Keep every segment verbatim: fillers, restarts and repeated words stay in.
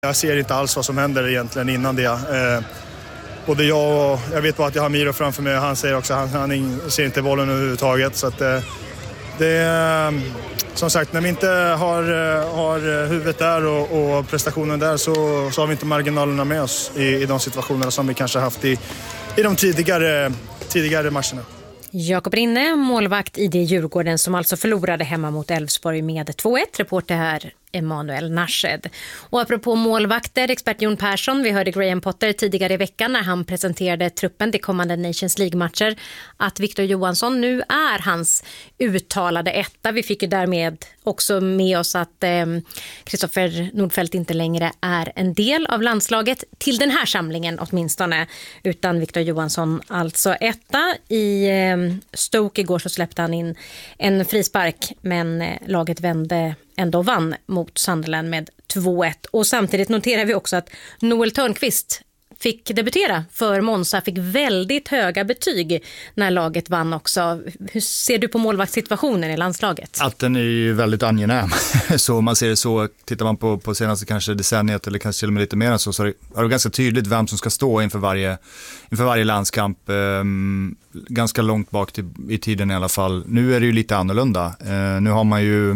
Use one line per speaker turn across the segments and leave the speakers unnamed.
Jag ser inte alls vad som händer egentligen innan det. Eh, både jag och jag vet bara att jag har Miro framför mig och han säger också att han, han ser inte bollen överhuvudtaget. Så att, eh, det är som sagt, när vi inte har, har huvudet där och, och prestationen där så, så har vi inte marginalerna med oss i, i de situationerna som vi kanske haft i, i de tidigare, tidigare matcherna.
Jakob Rinne, målvakt i det Djurgården som alltså förlorade hemma mot Elfsborg med två ett. Reporter här Emanuel Narshed. Och apropå målvakter, expert Jon Persson, vi hörde Graham Potter tidigare i veckan när han presenterade truppen till kommande Nations League-matcher att Victor Johansson nu är hans uttalade etta. Vi fick ju därmed också med oss att Kristoffer eh, Nordfeldt inte längre är en del av landslaget till den här samlingen åtminstone, utan Victor Johansson alltså etta. I eh, Stoke igår så släppte han in en frispark, men eh, laget vände ändå vann mot Sunderland med två ett. Och samtidigt noterar vi också att Noel Törnqvist fick debutera för Monza, fick väldigt höga betyg när laget vann också. Hur ser du på målvaktssituationen i landslaget?
Att den är ju väldigt angenäm. Så man ser det så, tittar man på, på senaste kanske decenniet eller kanske till och med lite mer än så, så är det ganska tydligt vem som ska stå inför varje, inför varje landskamp. Um, ganska långt bak till, i tiden i alla fall. Nu är det ju lite annorlunda. Uh, nu har man ju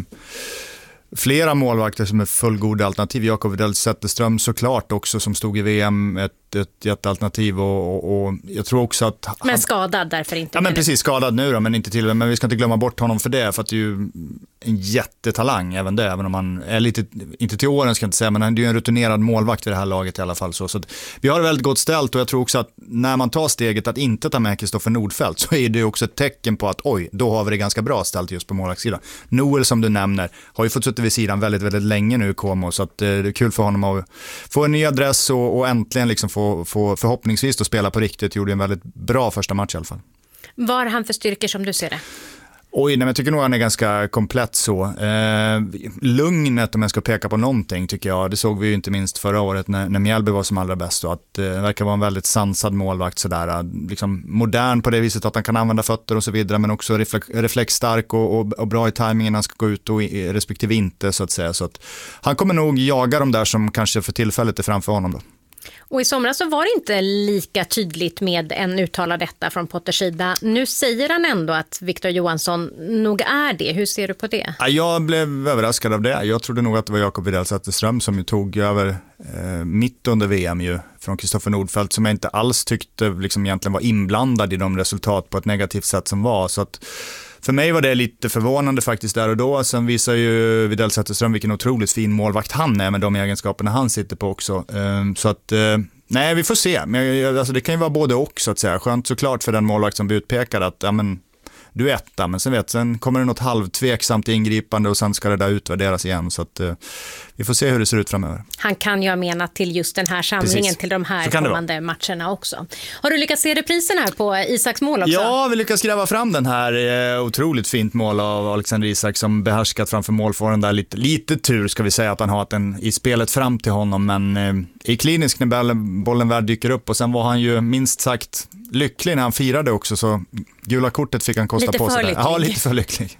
flera målvakter som är fullgoda alternativ. Jakob Widell Zetterström såklart också som stod i V M, ett, ett jättealternativ och, och, och jag tror också att han,
men skadad därför inte.
Ja men precis, skadad nu då, men inte till, men vi ska inte glömma bort honom för det, för att det är ju en jättetalang även det, även om han är lite, inte till åren ska jag inte säga, men han är ju en rutinerad målvakt i det här laget i alla fall så, så att vi har det väldigt gott ställt och jag tror också att när man tar steget att inte ta med Kristoffer Nordfeldt så är det ju också ett tecken på att oj, då har vi det ganska bra ställt just på målvaktssidan. Noel som du nämner har ju fått sitta vid sidan väldigt, väldigt länge nu i Como, så att eh, det är kul för honom att få en ny adress och, och äntligen liksom få, få förhoppningsvis att spela på riktigt. Gjorde en väldigt bra första match i alla fall.
Vad har han för styrkor som du ser det?
Oj, nej, men jag tycker nog han är ganska komplett så. Eh, lugnet om jag ska peka på någonting tycker jag, det såg vi ju inte minst förra året när, när Mjällby var som allra bäst. Och att eh, verkar vara en väldigt sansad målvakt sådär. Liksom modern på det viset att han kan använda fötter och så vidare, men också reflex, reflexstark och, och, och bra i tajmingen när han ska gå ut och respektive inte så att säga. Så att han kommer nog jaga de där som kanske för tillfället är framför honom då.
Och i somras så var det inte lika tydligt med en uttalad detta från Potters sida. Nu säger han ändå att Victor Johansson nog är det. Hur ser du på det?
Jag blev överraskad av det. Jag trodde nog att det var Jakob Widell Zetterström som ju tog över eh, mitt under V M ju från Kristoffer Nordfeldt, som jag inte alls tyckte liksom egentligen var inblandad i de resultat på ett negativt sätt som var. Så att för mig var det lite förvånande faktiskt där och då. Sen visar ju Widell Zetterström vilken otroligt fin målvakt han är med de egenskaperna han sitter på också. Så att, nej, vi får se. Men alltså, det kan ju vara både och så att säga. Skönt såklart för den målvakt som blir utpekad att ja, men, du är etta, men sen vet sen kommer det något halvtveksamt ingripande och sen ska det där utvärderas igen. Så att vi får se hur det ser ut framöver.
Han kan ju ha menat till just den här samlingen, precis, till de här kommande matcherna också. Har du lyckats se reprisen här på Isaks mål också?
Ja, vi lyckas gräva fram den här. Eh, otroligt fint mål av Alexander Isak som behärskat framför målfåren där. Lite, lite tur ska vi säga att han har den i spelet fram till honom, men eh, i klinisk när bollen, bollen väl dyker upp och sen var han ju minst sagt lycklig när han firade också, så gula kortet fick han kosta
lite
på sig där.
Lycklig.
Ja, lite för lycklig.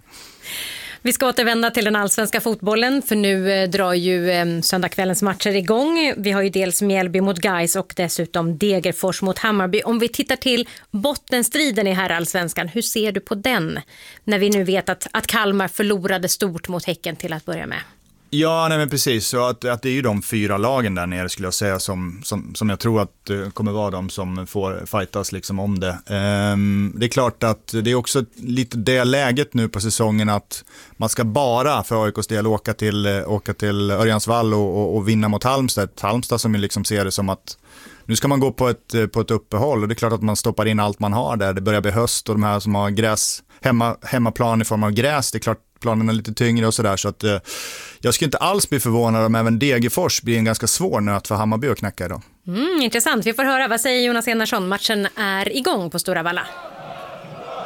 Vi ska återvända till den allsvenska fotbollen, för nu eh, drar ju eh, söndagskvällens matcher igång. Vi har ju dels Mjällby mot Gais och dessutom Degerfors mot Hammarby. Om vi tittar till bottenstriden i här allsvenskan, hur ser du på den? När vi nu vet att, att Kalmar förlorade stort mot Häcken till att börja med.
Ja, nej men precis. Så att, att det är ju de fyra lagen där nere skulle jag säga som, som, som jag tror att uh, kommer vara de som får fightas liksom om det. Um, det är klart att det är också lite det läget nu på säsongen att man ska bara för A I K:s del åka till, uh, åka till Örjansvall och, och, och vinna mot Halmstad. Halmstad som ju liksom ser det som att nu ska man gå på ett, på ett uppehåll och det är klart att man stoppar in allt man har där. Det börjar bli höst och de här som har gräs, hemma, hemmaplan i form av gräs, det är klart planen är lite tyngre och sådär, så att eh, jag skulle inte alls bli förvånad om även Degerfors blir en ganska svår nöt för Hammarby att knacka idag.
Mm, intressant, vi får höra. Vad säger Jonas Enarsson? Matchen är igång på Stora Valla.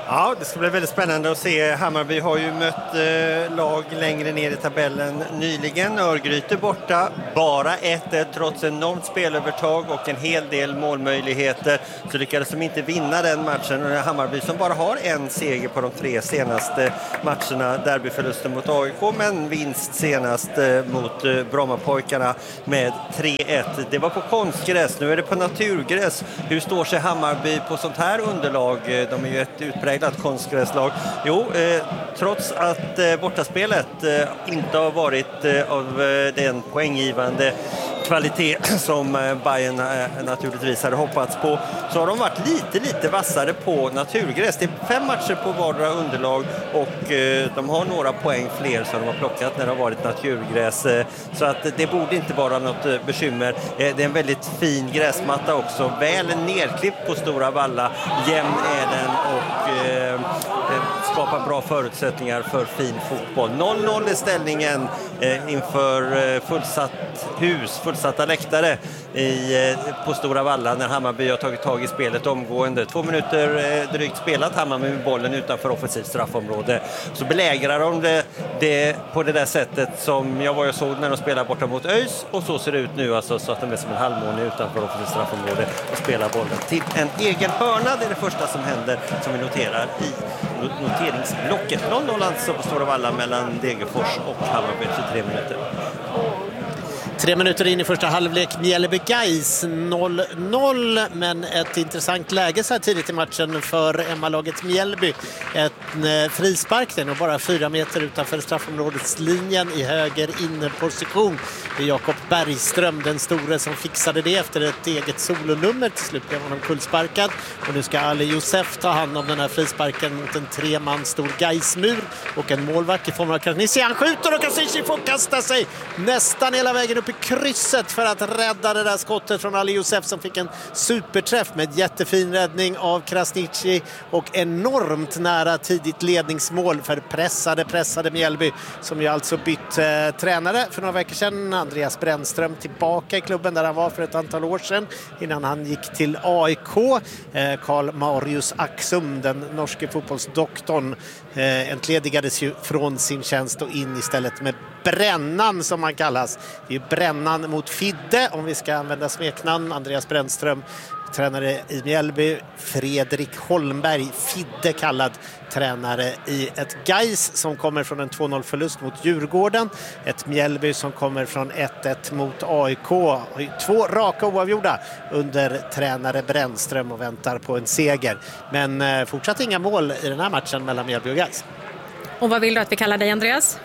Ja, det ska bli väldigt spännande att se. Hammarby har ju mött eh, lag längre ner i tabellen nyligen. Örgryte borta, bara ett ett trots enormt spelövertag och en hel del målmöjligheter. Så lyckades de inte vinna den matchen. Hammarby som bara har en seger på de tre senaste matcherna. Derbyförlusten mot A I K, men vinst senast eh, mot eh, Brommapojkarna med tre ett. Det var på konstgräs, nu är det på naturgräs. Hur står sig Hammarby på sånt här underlag? De är ju ett utpräglat konstgräslag. Jo, eh, trots att eh, bortaspelet eh, inte har varit eh, av eh, den poänggivande kvalitet som eh, Bayern eh, naturligtvis hade hoppats på, så har de varit lite, lite vassare på naturgräs. Det är fem matcher på vardera underlag och eh, de har några poäng fler som de har plockat när det har varit naturgräs. Eh, så att det borde inte vara något eh, bekymmer. Eh, det är en väldigt fin gräsmatta också. Väl nerklippt på Stora Valla. Jämn är den och eh, skapar bra förutsättningar för fin fotboll. noll noll är ställningen eh, inför eh, fullsatt hus, fullsatta läktare i, eh, på Stora Valla när Hammarby har tagit tag i spelet omgående. Två minuter eh, drygt spelat, Hammarby med bollen utanför offensivt straffområde. Så belägrar de det, det på det där sättet som jag var och såg när de spelar borta mot ÖIS, och så ser det ut nu, alltså, så att de är som en halvmåne utanför offensivt straffområde och spelar bollen till en egen hörna. Det är det första som händer, som vi noterar i noteringsblocket. noll noll alltså på Stora Valla mellan Degerfors och Hammarby efter tre minuter.
Tre minuter in i första halvlek, Mjällby-Gais noll noll, men ett intressant läge så här tidigt i matchen för Emma-laget Mjällby. En frispark, den och bara fyra meter utanför straffområdeslinjen i höger inneposition. Det är Jakob Bergström, den store, som fixade det efter ett eget solonummer. Till slut blev honom kullsparkad, och nu ska Ali Josef ta hand om den här frisparken mot en tre man stor Gaismur och en målvakt i form av Krasniqi. Han skjuter och Krasniqi får kasta sig nästan hela vägen upp i krysset för att rädda det där skottet från Ali Josef, som fick en superträff med jättefin räddning av Krasniqi och enormt nära tidigt ledningsmål för pressade, pressade Mjällby, som ju alltså bytt eh, tränare för några veckor sedan. Andreas Brännström tillbaka i klubben där han var för ett antal år sedan innan han gick till A I K. Karl eh, Marius Axum, den norske fotbollsdoktorn, eh, entledigades ju från sin tjänst och in istället med Brännan, som man kallas. Det är Brännan mot Fidde, om vi ska använda smeknamn. Andreas Brännström, tränare i Mjällby. Fredrik Holmberg, Fidde kallad, tränare i ett Gais som kommer från en två noll förlust mot Djurgården. Ett Mjällby som kommer från ett ett mot A I K. Två raka oavgjorda under tränare Brännström och väntar på en seger. Men eh, fortsatt inga mål i den här matchen mellan Mjällby och Gais.
Och vad vill du att vi kallar dig, Andreas?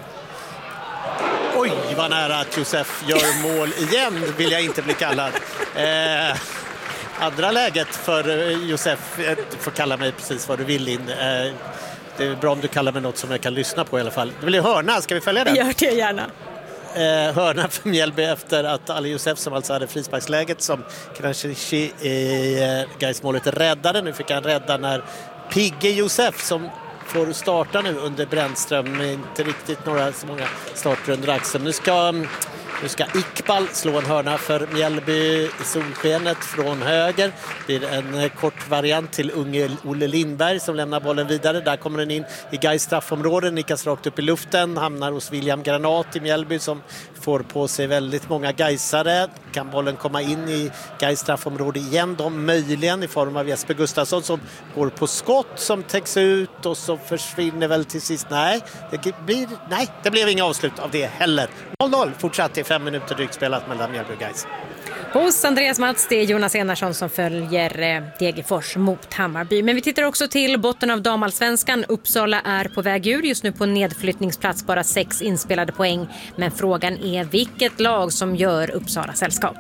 Oj, vad nära att Josef gör mål igen, vill jag inte bli kallad. Eh, andra läget för Josef, eh, du får kalla mig precis vad du vill in. Eh, det är bra om du kallar mig något som jag kan lyssna på i alla fall. Det blir hörna, ska vi följa den?
Gör det gärna.
Eh, hörna för Mjällby efter att Ali Josef, som alltså hade frisparksläget som Krasniqi i eh, Gaismålet, räddade. Nu fick han rädda när Pigge Josef, som får starta nu under Brännström, med inte riktigt några så många starter under axeln. Nu ska, nu ska Iqbal slå en hörna för Mjällby i solskenet från höger. Det blir en kort variant till unge Olle Lindberg som lämnar bollen vidare. Där kommer den in i Gais straffområde, nickas rakt upp i luften, hamnar hos William Granat i Mjällby, som får på sig väldigt många Gaisare. Kan bollen komma in i Gais straffområde igen då, möjligen i form av Jesper Gustafsson som går på skott som täcks ut och så försvinner väl till sist. Nej, det blir, nej, det blev inga avslut av det heller. noll noll fortsatt i fem minuter drygt spelat mellan Mjällby och Gais.
Hos Andreas Mats, det är Jonas Enarsson som följer eh, Degerfors mot Hammarby. Men vi tittar också till botten av damallsvenskan. Uppsala är på väg ur, just nu på nedflyttningsplats, bara sex inspelade poäng. Men frågan är vilket lag som gör Uppsala sällskap.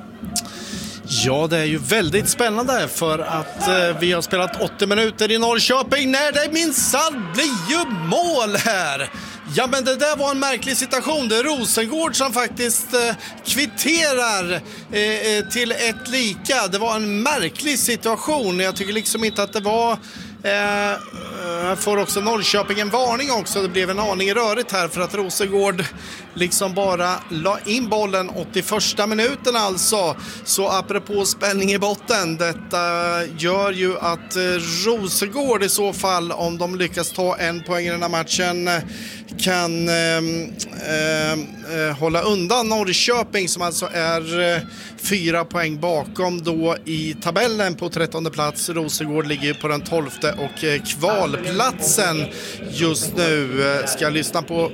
Ja, det är ju väldigt spännande för att eh, vi har spelat åttio minuter i Norrköping när det minsann blir ju mål här. Ja, men det där var en märklig situation. Det är Rosengård som faktiskt eh, kvitterar eh, till ett lika. Det var en märklig situation. Jag tycker liksom inte att det var... Eh, uh, får också Norrköping en varning också. Det blev en aning rörigt här för att Rosengård liksom bara la in bollen åttioförsta minuten alltså. Så apropå spänning i botten, detta gör ju att uh, Rosengård i så fall, om de lyckas ta en poäng i den här matchen, kan eh, eh, hålla undan Norrköping som alltså är eh, fyra poäng bakom då i tabellen på trettonde plats. Rosengård ligger på den tolfte och eh, kvalplatsen just nu. Eh, ska jag lyssna på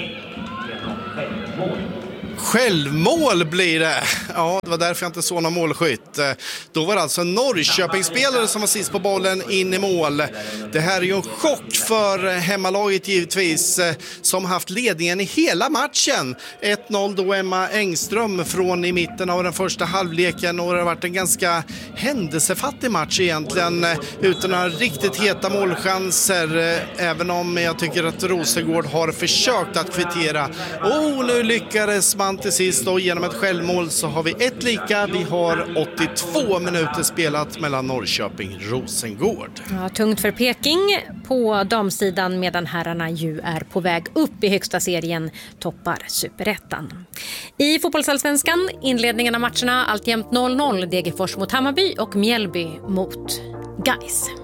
självmål blir det. Ja, det var därför jag inte såg någon målskytt. Då var det alltså en Norrköpingsspelare som var sist på bollen in i mål. Det här är ju en chock för hemmalaget givetvis, som haft ledningen i hela matchen. ett noll då Emma Engström från i mitten av den första halvleken, och det har varit en ganska händelsefattig match egentligen, utan några riktigt heta målchanser, även om jag tycker att Rosengård har försökt att kvittera. Och nu lyckades man till sist då genom ett självmål, så har vi ett lika. Vi har åttiotvå minuter spelat mellan Norrköping och Rosengård.
Ja, tungt för Peking på damsidan, medan herrarna ju är på väg upp i högsta serien, toppar Superettan. I fotbollsallsvenskan, inledningen av matcherna alltjämt noll noll, Degerfors mot Hammarby och Mjällby mot Gais.